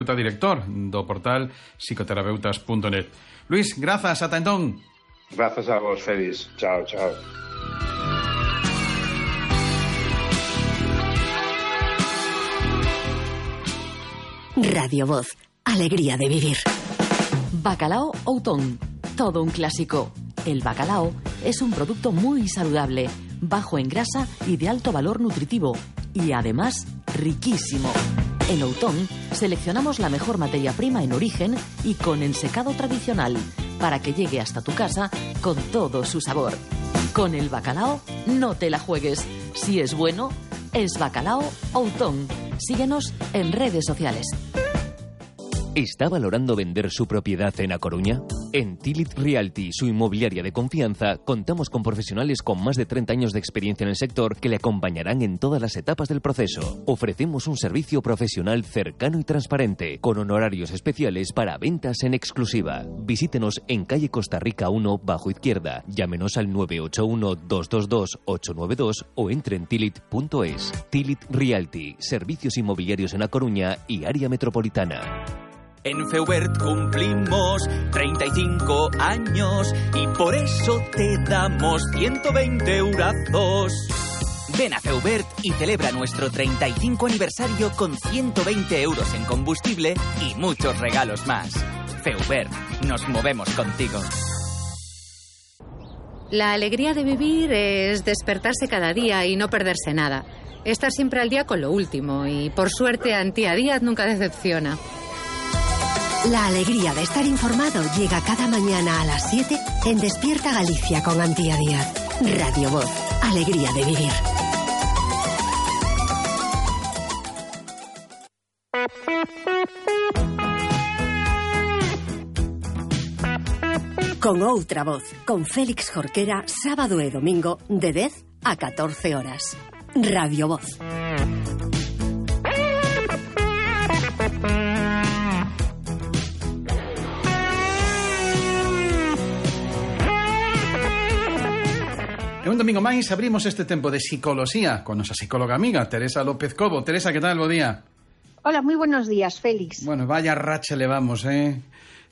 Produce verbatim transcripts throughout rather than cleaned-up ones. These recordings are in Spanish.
director do portal psicoterapeutas punto net. Luís, grazas, ata entón. Grazas a vos, Félix. Chao, chao. Radio Voz, alegría de vivir. Bacalao Outón, todo un clásico. El bacalao es un producto muy saludable, bajo en grasa y de alto valor nutritivo, y además riquísimo. En Outón seleccionamos la mejor materia prima en origen y con ensecado tradicional, para que llegue hasta tu casa con todo su sabor. Con el bacalao no te la juegues. Si es bueno, es Bacalao Outón. Síguenos en redes sociales. ¿Está valorando vender su propiedad en A Coruña? En Tilit Realty, su inmobiliaria de confianza, contamos con profesionales con más de treinta años de experiencia en el sector que le acompañarán en todas las etapas del proceso. Ofrecemos un servicio profesional cercano y transparente, con honorarios especiales para ventas en exclusiva. Visítenos en calle Costa Rica uno, bajo izquierda. Llámenos al nueve ocho uno, dos dos dos, ocho nueve dos o entre en tilit punto es. Tilit Realty, servicios inmobiliarios en A Coruña y área metropolitana. En Feubert cumplimos treinta y cinco años y por eso te damos ciento veinte eurazos. Ven a Feubert y celebra nuestro treinta y cinco aniversario con ciento veinte euros en combustible y muchos regalos más. Feubert, nos movemos contigo. La alegría de vivir es despertarse cada día y no perderse nada. Estar siempre al día con lo último y, por suerte, Antía Díaz nunca decepciona. La alegría de estar informado llega cada mañana a las siete en Despierta Galicia con Antía Díaz. Radio Voz, alegría de vivir. Con outra voz, con Félix Jorquera, sábado e domingo de dez a catorce horas. Radio Voz. E un domingo máis abrimos este tempo de psicoloxía con nosa psicóloga amiga Teresa López Cobo. Teresa, que tal? Bo día. Hola, moi buenos días, Félix. Bueno, vaya racha levamos, eh?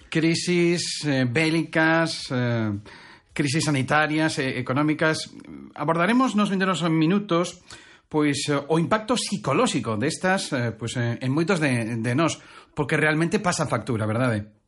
Crisis eh, bélicas, eh, crisis sanitarias, eh, económicas. Abordaremos nos vindeiros minutos pois eh, o impacto psicolóxico destas eh, pois, eh, en moitos de, de nós, porque realmente pasa factura, verdade?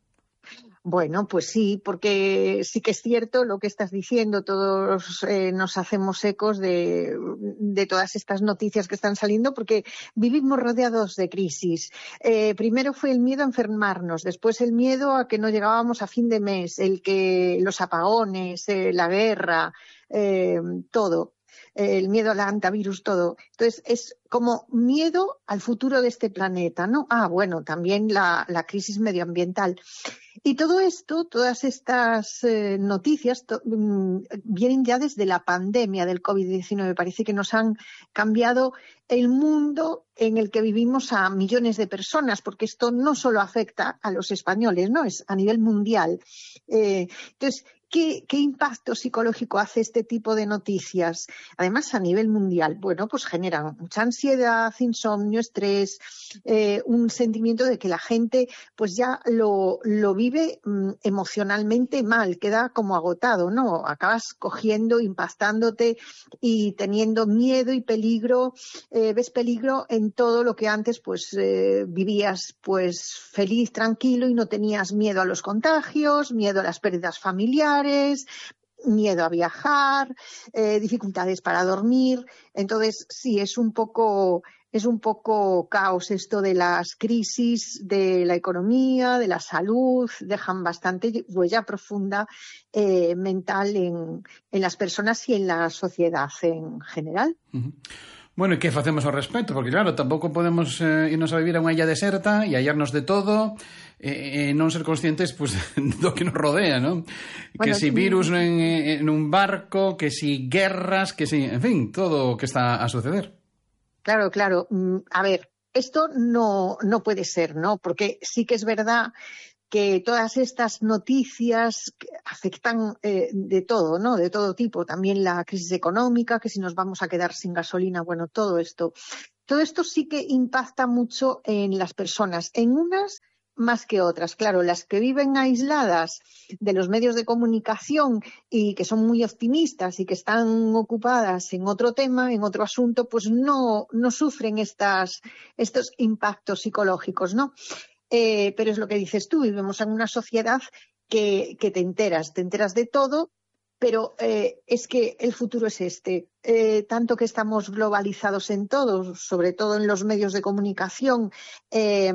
Bueno, pues sí, porque sí que es cierto lo que estás diciendo, todos eh, nos hacemos ecos de, de todas estas noticias que están saliendo, porque vivimos rodeados de crisis. Eh, primero fue el miedo a enfermarnos, después el miedo a que no llegábamos a fin de mes, el que los apagones, eh, la guerra, eh, todo. El miedo al antivirus, todo. Entonces, es como miedo al futuro de este planeta, ¿no? Ah, bueno, también la, la crisis medioambiental. Y todo esto, todas estas eh, noticias to, mmm, vienen ya desde la pandemia del covid diecinueve. Parece que nos han cambiado el mundo en el que vivimos a millones de personas, porque esto no solo afecta a los españoles, ¿no? Es a nivel mundial. Eh, entonces, ¿Qué, ¿Qué impacto psicológico hace este tipo de noticias? Además, a nivel mundial, bueno, pues generan mucha ansiedad, insomnio, estrés, eh, un sentimiento de que la gente pues ya lo, lo vive mm, emocionalmente mal, queda como agotado, ¿no? Acabas cogiendo, impactándote y teniendo miedo y peligro, eh, ves peligro en todo lo que antes pues eh, vivías pues feliz, tranquilo y no tenías miedo a los contagios, miedo a las pérdidas familiares, miedo a viajar, eh, dificultades para dormir. Entonces, sí, es un poco, es un poco caos esto de las crisis de la economía, de la salud, dejan bastante huella profunda eh, mental en, en las personas y en la sociedad en general. Uh-huh. Bueno, e que facemos ao respecto? Porque claro, tampouco podemos eh, irnos a vivir a unha illa deserta e hallarnos de todo e eh, non ser conscientes pues, do que nos rodea, ¿no? Bueno, que si virus en, en un barco, que si guerras, que si, en fin, todo o que está a suceder. Claro, claro. A ver, esto no, no puede ser, ¿no? Porque sí que es verdad que todas estas noticias afectan eh, de todo, ¿no? De todo tipo. También la crisis económica, que si nos vamos a quedar sin gasolina, bueno, todo esto. todo esto sí que impacta mucho en las personas, en unas más que otras. Claro, las que viven aisladas de los medios de comunicación y que son muy optimistas y que están ocupadas en otro tema, en otro asunto, pues no, no sufren estas, estos impactos psicológicos, ¿no? Eh, pero es lo que dices tú, vivimos en una sociedad que, que te enteras, te enteras de todo, pero eh, es que el futuro es este. Eh, tanto que estamos globalizados en todo, sobre todo en los medios de comunicación, eh,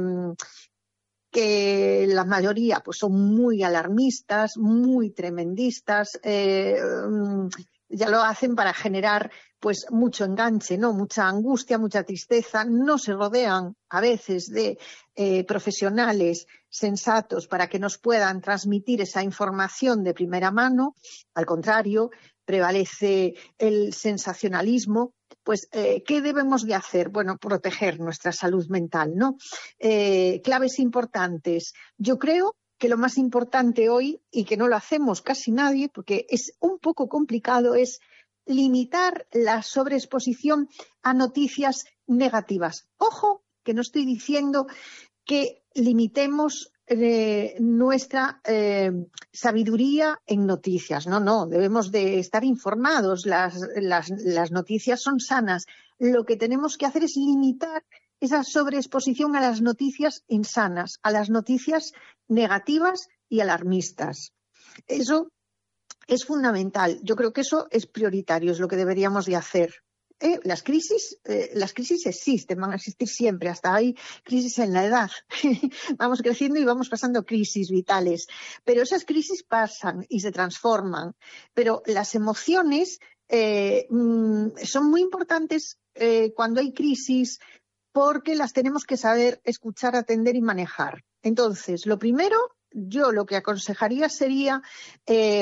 que la mayoría pues son muy alarmistas, muy tremendistas, eh, ya lo hacen para generar pues mucho enganche, ¿no? Mucha angustia, mucha tristeza, no se rodean a veces de eh, profesionales sensatos para que nos puedan transmitir esa información de primera mano, al contrario, prevalece el sensacionalismo. Pues, eh, ¿qué debemos de hacer? Bueno, proteger nuestra salud mental, ¿no? Eh, claves importantes. Yo creo que lo más importante hoy, y que no lo hacemos casi nadie, porque es un poco complicado, es limitar la sobreexposición a noticias negativas. Ojo, que no estoy diciendo que limitemos Eh, nuestra eh, sabiduría en noticias. No, no, debemos de estar informados. Las, las, las noticias son sanas. Lo que tenemos que hacer es limitar esa sobreexposición a las noticias insanas, a las noticias negativas y alarmistas. Eso es fundamental. Yo creo que eso es prioritario, es lo que deberíamos de hacer. Eh, las crisis, eh, las crisis existen, van a existir siempre, hasta hay crisis en la edad. Vamos creciendo y vamos pasando crisis vitales, pero esas crisis pasan y se transforman. Pero las emociones eh, mm, son muy importantes eh, cuando hay crisis, porque las tenemos que saber escuchar, atender y manejar. Entonces, lo primero, yo lo que aconsejaría sería eh,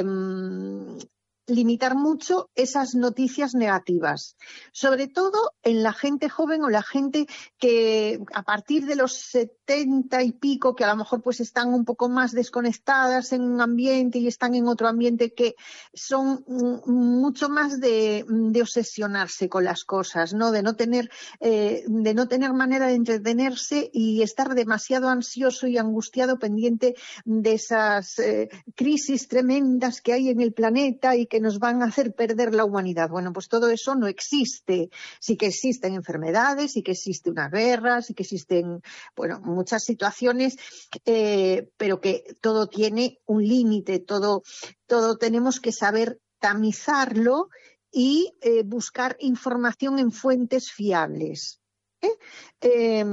limitar mucho esas noticias negativas, sobre todo en la gente joven o la gente que a partir de los setenta y pico, que a lo mejor pues están un poco más desconectadas en un ambiente y están en otro ambiente, que son mucho más de, de obsesionarse con las cosas, ¿no? De no tener, eh, de no tener manera de entretenerse y estar demasiado ansioso y angustiado pendiente de esas eh, crisis tremendas que hay en el planeta y que nos van a hacer perder la humanidad. Bueno, pues todo eso no existe. Sí que existen enfermedades, sí que existe una guerra, sí que existen, bueno, muchas situaciones, eh, pero que todo tiene un límite, todo, todo tenemos que saber tamizarlo y eh, buscar información en fuentes fiables. ¿Eh? Eh,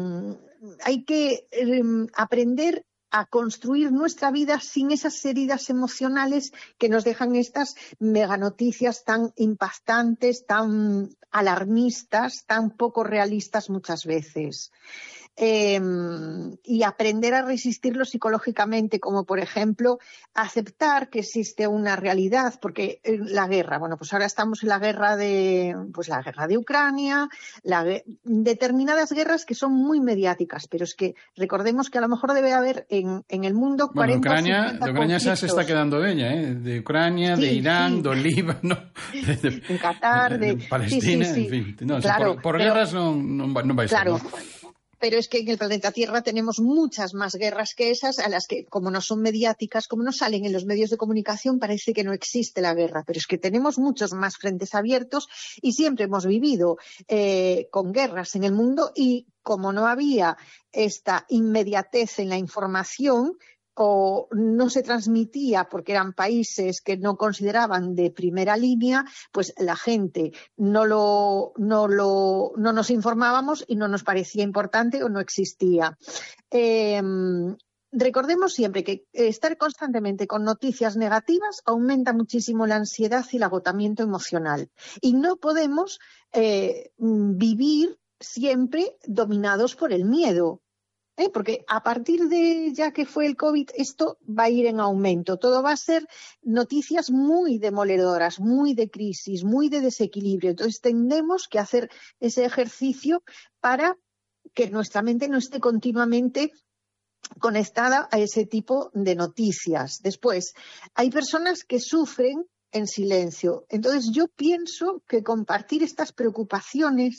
hay que eh, aprender a construir nuestra vida sin esas heridas emocionales que nos dejan estas meganoticias tan impactantes, tan alarmistas, tan poco realistas muchas veces. Eh, y aprender a resistirlo psicológicamente, como por ejemplo aceptar que existe una realidad, porque la guerra, bueno, pues ahora estamos en la guerra de, pues la guerra de Ucrania, la, determinadas guerras que son muy mediáticas, pero es que recordemos que a lo mejor debe haber en, en el mundo bueno, cuarenta Ucrania, de Ucrania ya se está quedando ella, ¿eh? De Ucrania, sí, de Irán, sí. de Líbano, de, de, en Qatar, de, de Palestina, sí, sí, sí. en fin, no, claro, por, por pero, guerras no, no, no va a ser, claro. ¿no? Pero es que en el planeta Tierra tenemos muchas más guerras que esas, a las que, como no son mediáticas, como no salen en los medios de comunicación, parece que no existe la guerra. Pero es que tenemos muchos más frentes abiertos y siempre hemos vivido eh, con guerras en el mundo, y como no había esta inmediatez en la información, o no se transmitía porque eran países que no consideraban de primera línea, pues la gente no lo, no lo, no nos informábamos y no nos parecía importante o no existía. Eh, recordemos siempre que estar constantemente con noticias negativas aumenta muchísimo la ansiedad y el agotamiento emocional. Y no podemos eh, vivir siempre dominados por el miedo. ¿Eh? Porque a partir de ya que fue el COVID, esto va a ir en aumento. Todo va a ser noticias muy demoledoras, muy de crisis, muy de desequilibrio. Entonces tendremos que hacer ese ejercicio para que nuestra mente no esté continuamente conectada a ese tipo de noticias. Después, hay personas que sufren en silencio. Entonces yo pienso que compartir estas preocupaciones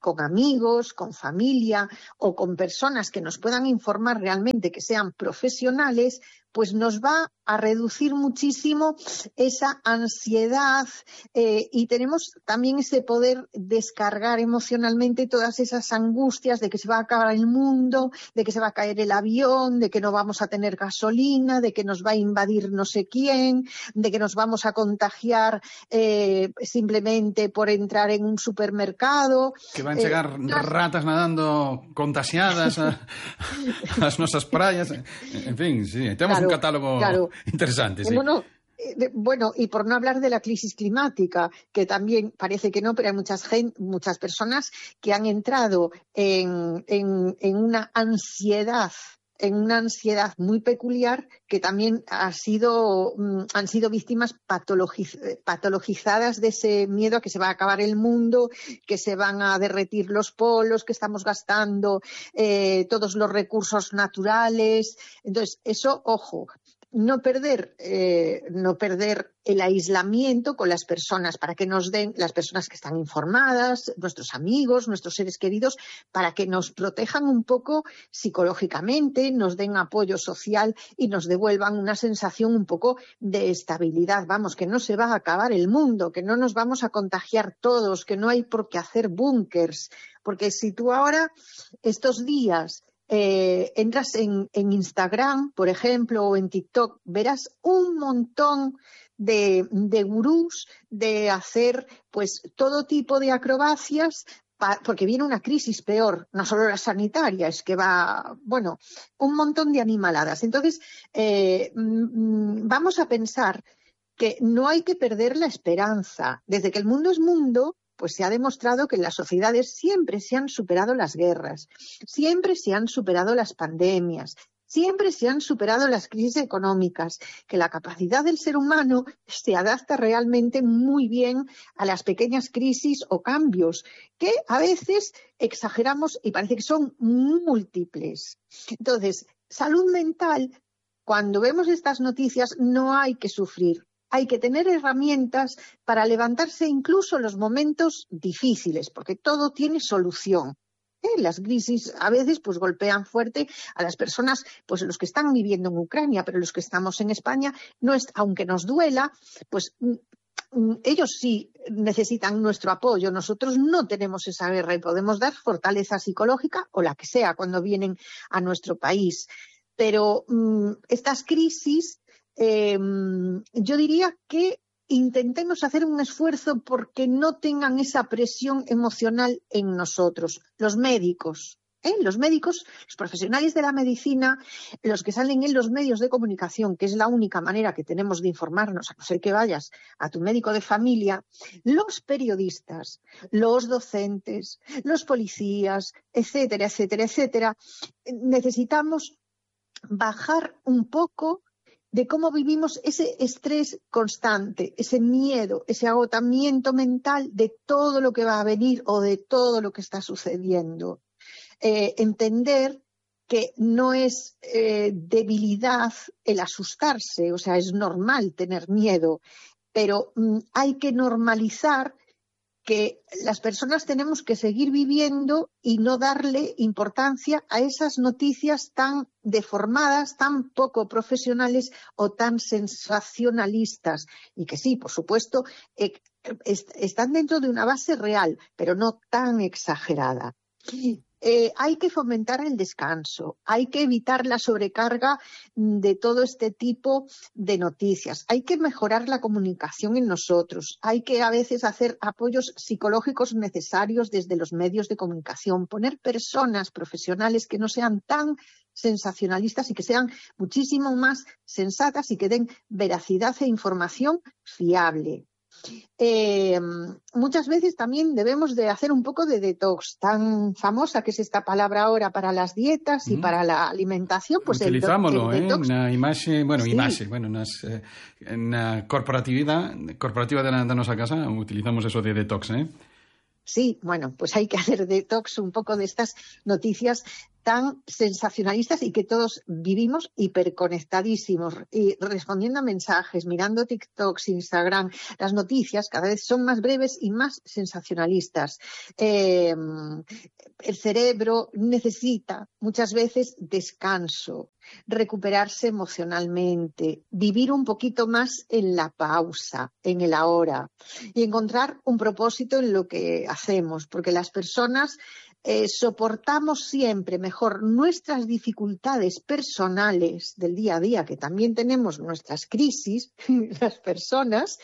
con amigos, con familia o con personas que nos puedan informar realmente, que sean profesionales, pues nos va a reducir muchísimo esa ansiedad eh, y tenemos también ese poder descargar emocionalmente todas esas angustias de que se va a acabar el mundo, de que se va a caer el avión, de que no vamos a tener gasolina, de que nos va a invadir no sé quién, de que nos vamos a contagiar eh, simplemente por entrar en un supermercado. Que van chegar eh, ratas nadando contagiadas a, as nosas praias. En fin, sí, temos claro, un catálogo claro. interesante. Sí. Bueno, eh, bueno, y por no hablar de la crisis climática, que también parece que no, pero hay muchas, gente, muchas personas que han entrado en, en, en una ansiedad en una ansiedad muy peculiar que también ha sido, han sido víctimas patologiz, patologizadas de ese miedo a que se va a acabar el mundo, que se van a derretir los polos, que estamos gastando eh, todos los recursos naturales. Entonces, eso, ojo, no perder, eh, no perder el aislamiento con las personas, para que nos den, las personas que están informadas, nuestros amigos, nuestros seres queridos, para que nos protejan un poco psicológicamente, nos den apoyo social y nos devuelvan una sensación un poco de estabilidad. Vamos, que no se va a acabar el mundo, que no nos vamos a contagiar todos, que no hay por qué hacer búnkers. Porque si tú ahora, estos días, Eh, entras en, en Instagram, por ejemplo, o en TikTok, verás un montón de, de gurús de hacer pues todo tipo de acrobacias, pa, porque viene una crisis peor, no solo la sanitaria, es que va, bueno, un montón de animaladas. Entonces, eh, vamos a pensar que no hay que perder la esperanza. Desde que el mundo es mundo, pues se ha demostrado que en las sociedades siempre se han superado las guerras, siempre se han superado las pandemias, siempre se han superado las crisis económicas, que la capacidad del ser humano se adapta realmente muy bien a las pequeñas crisis o cambios, que a veces exageramos y parece que son múltiples. Entonces, salud mental, cuando vemos estas noticias, no hay que sufrir. Hay que tener herramientas para levantarse incluso en los momentos difíciles, porque todo tiene solución. ¿Eh? Las crisis a veces pues golpean fuerte a las personas, pues los que están viviendo en Ucrania, pero los que estamos en España, no es, aunque nos duela, pues ellos sí necesitan nuestro apoyo. Nosotros no tenemos esa guerra y podemos dar fortaleza psicológica o la que sea cuando vienen a nuestro país. Pero mmm, estas crisis, Eh, yo diría que intentemos hacer un esfuerzo porque no tengan esa presión emocional en nosotros. Los médicos, ¿eh? los médicos, los profesionales de la medicina, los que salen en los medios de comunicación, que es la única manera que tenemos de informarnos, a no ser que vayas a tu médico de familia, los periodistas, los docentes, los policías, etcétera, etcétera, etcétera, necesitamos bajar un poco de cómo vivimos ese estrés constante, ese miedo, ese agotamiento mental de todo lo que va a venir o de todo lo que está sucediendo. Eh, entender que no es eh, debilidad el asustarse, o sea, es normal tener miedo, pero mm, hay que normalizar que las personas tenemos que seguir viviendo y no darle importancia a esas noticias tan deformadas, tan poco profesionales o tan sensacionalistas. Y que sí, por supuesto, eh, est- están dentro de una base real, pero no tan exagerada. Eh, hay que fomentar el descanso, hay que evitar la sobrecarga de todo este tipo de noticias, hay que mejorar la comunicación en nosotros, hay que a veces hacer apoyos psicológicos necesarios desde los medios de comunicación, poner personas profesionales que no sean tan sensacionalistas y que sean muchísimo más sensatas y que den veracidad e información fiable. Eh, muchas veces también debemos de hacer un poco de detox, tan famosa que es esta palabra ahora para las dietas y mm. para la alimentación, pues utilizámoslo, el, el detox. Eh, na imaxe, bueno, sí. imaxe, bueno, nas, eh, na corporatividad, corporativa de la, de nosa casa, utilizamos eso de detox, eh? Sí, bueno, pues hay que hacer detox un poco de estas noticias tan sensacionalistas y que todos vivimos hiperconectadísimos y respondiendo a mensajes, mirando TikToks, Instagram, las noticias cada vez son más breves y más sensacionalistas. Eh, el cerebro necesita muchas veces descanso, recuperarse emocionalmente, vivir un poquito más en la pausa, en el ahora y encontrar un propósito en lo que hacemos, porque las personas eh, soportamos siempre mejor nuestras dificultades personales del día a día, que también tenemos nuestras crisis, las personas,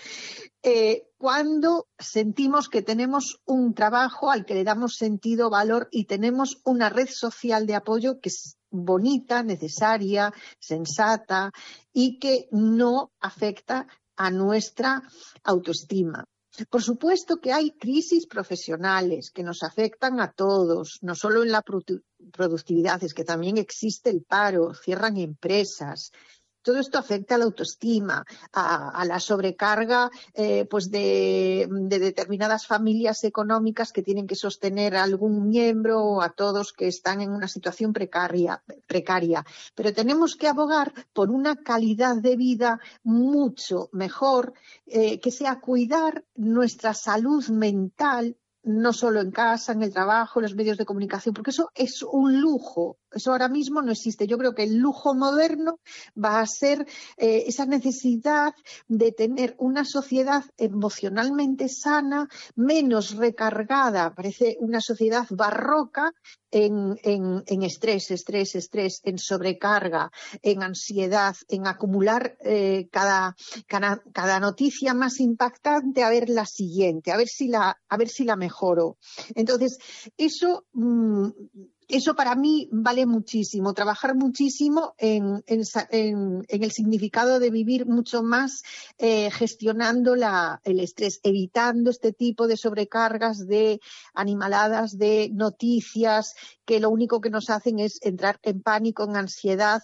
eh, cuando sentimos que tenemos un trabajo al que le damos sentido, valor y tenemos una red social de apoyo que es bonita, necesaria, sensata y que no afecta a nuestra autoestima. Por supuesto que hay crisis profesionales que nos afectan a todos, no solo en la produ- productividad, es que también existe el paro, cierran empresas. Todo esto afecta a la autoestima, a, a la sobrecarga eh, pues de, de determinadas familias económicas que tienen que sostener a algún miembro o a todos que están en una situación precaria, precaria. Pero tenemos que abogar por una calidad de vida mucho mejor, eh, que sea cuidar nuestra salud mental, no solo en casa, en el trabajo, en los medios de comunicación, porque eso es un lujo, eso ahora mismo no existe. Yo creo que el lujo moderno va a ser eh, esa necesidad de tener una sociedad emocionalmente sana, menos recargada, parece una sociedad barroca en, en, en estrés, estrés, estrés, en sobrecarga, en ansiedad, en acumular eh, cada, cada, cada noticia más impactante a ver la siguiente, a ver si la, a ver si la mejoro. Entonces, eso... Mmm, Eso para mí vale muchísimo, trabajar muchísimo en, en, en, en el significado de vivir mucho más eh, gestionando la, el estrés, evitando este tipo de sobrecargas, de animaladas, de noticias que lo único que nos hacen es entrar en pánico, en ansiedad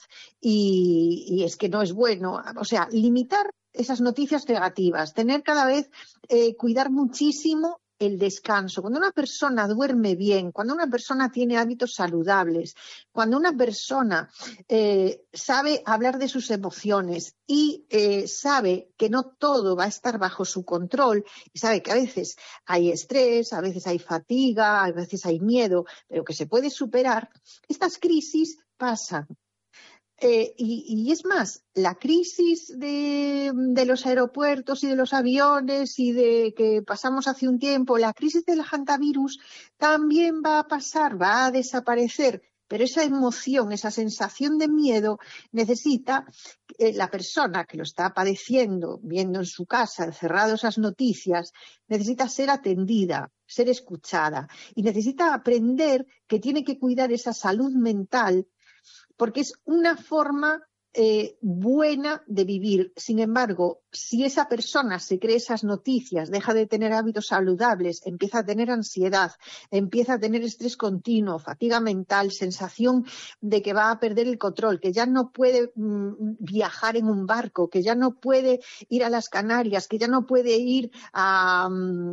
y, y es que no es bueno. O sea, limitar esas noticias negativas, tener cada vez, eh, cuidar muchísimo el descanso. Cuando una persona duerme bien, cuando una persona tiene hábitos saludables, cuando una persona eh, sabe hablar de sus emociones y eh, sabe que no todo va a estar bajo su control y sabe que a veces hay estrés, a veces hay fatiga, a veces hay miedo, pero que se puede superar, estas crisis pasan. Eh, y, y es más, la crisis de, de los aeropuertos y de los aviones y de que pasamos hace un tiempo, la crisis del hantavirus también va a pasar, va a desaparecer, pero esa emoción, esa sensación de miedo necesita eh, la persona que lo está padeciendo, viendo en su casa, encerrado esas noticias, necesita ser atendida, ser escuchada y necesita aprender que tiene que cuidar esa salud mental porque es una forma eh, buena de vivir. Sin embargo, si esa persona se cree esas noticias, deja de tener hábitos saludables, empieza a tener ansiedad, empieza a tener estrés continuo, fatiga mental, sensación de que va a perder el control, que ya no puede mm, viajar en un barco, que ya no puede ir a las Canarias, que ya no puede ir a,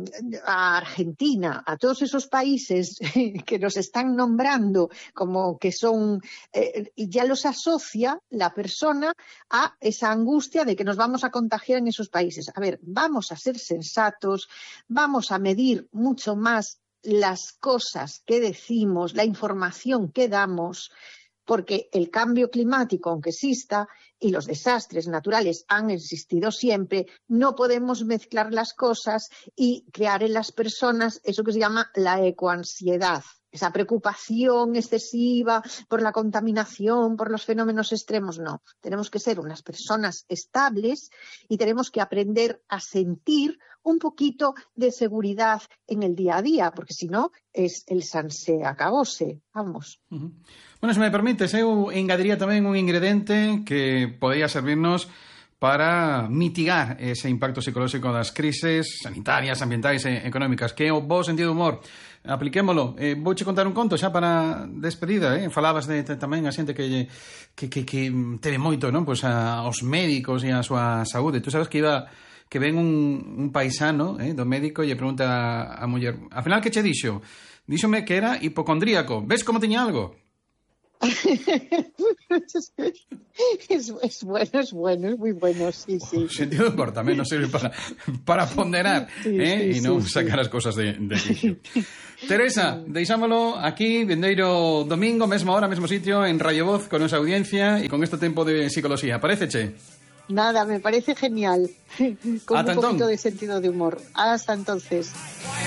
a Argentina, a todos esos países que nos están nombrando como que son, eh, y ya los asocia la persona a esa angustia de que nos vamos a contagiar en esos países. A ver, vamos a ser sensatos, vamos a medir mucho más las cosas que decimos, la información que damos, porque el cambio climático, aunque exista, y los desastres naturales han existido siempre, no podemos mezclar las cosas y crear en las personas eso que se llama la ecoansiedad. Esa preocupación excesiva por la contaminación, por los fenómenos extremos, no. Tenemos que ser unas personas estables y tenemos que aprender a sentir un poquito de seguridad en el día a día, porque si no, es el sanse acabose. Vamos. Uh-huh. Bueno, se me permites, eu engadiría tamén un ingrediente que podría servirnos para mitigar ese impacto psicolóxico das crises sanitarias, ambientais e económicas, que é o bo sentido de humor. Apliquémolo. Eh, vouche contar un conto xa para despedida, eh? Falabas de, de tamén a xente que, que, que, que teve moito, non? Pois a, aos médicos e a súa saúde. Tú sabes que iba que ven un, un paisano eh, do médico e lle pregunta a, a muller, al final que che dixo? Díxome que era hipocondríaco. Ves como teña algo? es, es bueno, es bueno, es muy bueno, sí, sí. O sentido de humor tamén nos sirve para, para ponderar, sí, eh? sí, e non sí, sacar sí. as cosas de, de quicio. Teresa, deixámolo aquí, vendeiro domingo, mesma hora, mesmo sitio, en Radio Voz, con nosa audiencia e con este tempo de psicología. Paréceche? Nada, me parece genial. Con Ata un poquito entón. de sentido de humor. Hasta entonces.